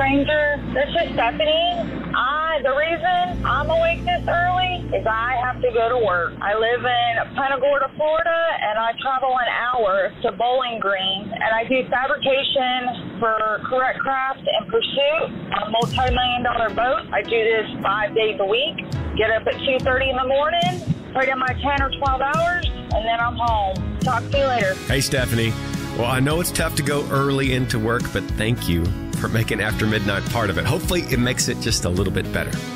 stranger. This is Stephanie. The reason I'm awake this early is I have to go to work. I live in Punta Gorda, Florida, and I travel an hour to Bowling Green, and I do fabrication for Correct Craft and Pursuit, a multi-million-dollar boat. I do this 5 days a week. Get up at 2:30 in the morning, put in my 10 or 12 hours, and then I'm home. Talk to you later. Hey, Stephanie. Well, I know it's tough to go early into work, but thank you for making After Midnight part of it. Hopefully, it makes it just a little bit better.